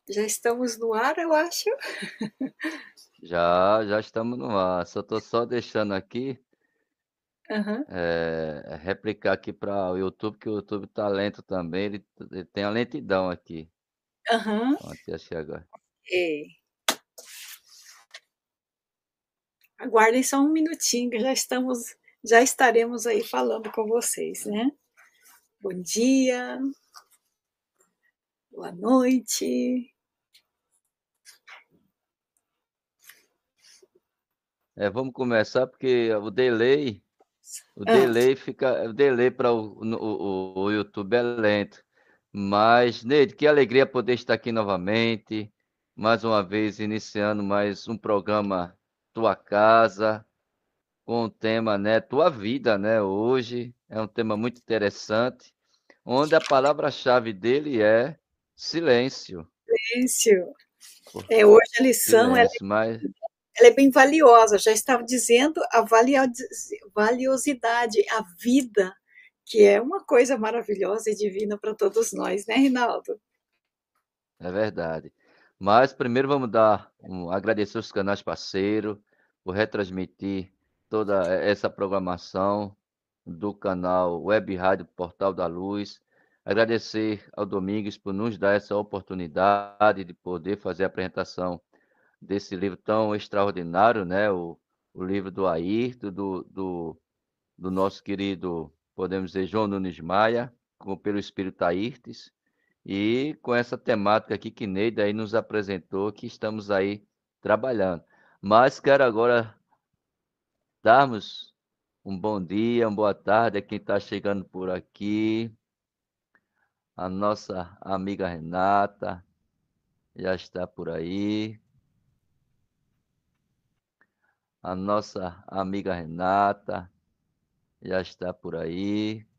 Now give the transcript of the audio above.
Já estamos no ar, eu acho. Já estamos no ar. Só estou só deixando aqui, Aham, replicar aqui para o YouTube, que o YouTube tá lento também, ele tem a lentidão aqui. aham. Pronto, achei agora. É. Aguardem só um minutinho que já estaremos aí falando com vocês, né? Bom dia, boa noite. Vamos começar porque Ah, o delay para o YouTube é lento. Mas, Neide, que alegria poder estar aqui novamente, mais uma vez iniciando mais um programa Tua Casa, com o tema, né, tua vida, né? Hoje é um tema muito interessante, onde a palavra-chave dele é silêncio. silêncio. Pô, Hoje a lição silêncio, mas ela é bem valiosa. Já estava dizendo a valiosidade, a vida, que é uma coisa maravilhosa e divina para todos nós, né, Rinaldo? é verdade. Mas primeiro vamos agradecer os canais parceiros por retransmitir toda essa programação do canal Web Rádio Portal da Luz. Agradecer ao Domingos por nos dar essa oportunidade de poder fazer a apresentação desse livro tão extraordinário, né? O livro do Ayrton, do nosso querido, podemos dizer, João Nunes Maia, pelo Espírito Ayrtes, e com essa temática aqui que Neida aí nos apresentou, que estamos aí trabalhando. Mas quero agora darmos um bom dia, uma boa tarde a quem está chegando por aqui. A nossa amiga Renata já está por aí. A nossa amiga Renata já está por aí.